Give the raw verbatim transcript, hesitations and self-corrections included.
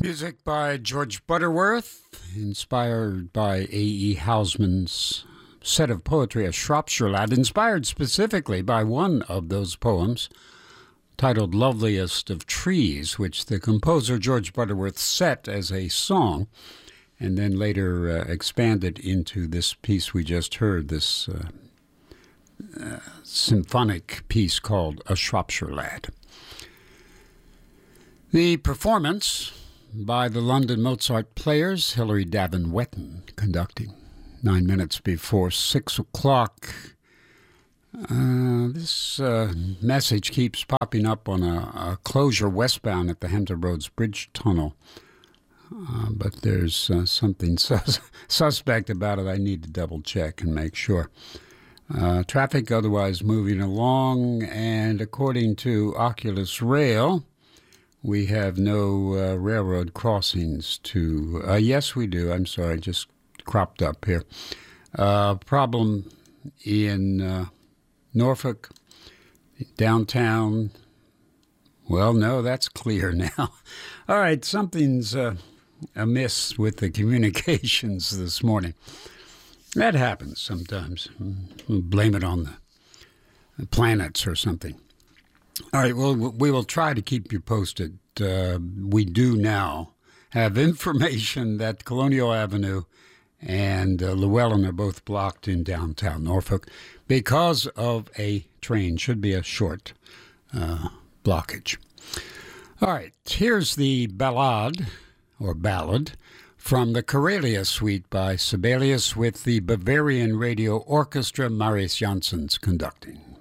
Music by George Butterworth, inspired by A E Housman's set of poetry, A Shropshire Lad, inspired specifically by one of those poems, titled Loveliest of Trees, which the composer George Butterworth set as a song, and then later uh, expanded into this piece we just heard, this uh, uh, symphonic piece called A Shropshire Lad. The performance by the London Mozart Players, Hilary Davin Wetton conducting, nine minutes before six o'clock. Uh, this uh, message keeps popping up on a, a closure westbound at the Hampton Roads Bridge Tunnel, uh, but there's uh, something sus- suspect about it. I need to double check and make sure. Uh, traffic otherwise moving along, and according to Oculus Rail, we have no uh, railroad crossings to... Uh, yes, we do. I'm sorry, just cropped up here. Uh, problem in uh, Norfolk, downtown. Well, no, that's clear now. All right, something's uh, amiss with the communications this morning. That happens sometimes. We'll blame it on the planets or something. All right, well, we will try to keep you posted. Uh, we do now have information that Colonial Avenue and uh, Llewellyn are both blocked in downtown Norfolk because of a train. Should be a short uh, blockage. All right, here's the ballad, or ballad, from the Karelia Suite by Sibelius with the Bavarian Radio Orchestra, Marius Janssens conducting.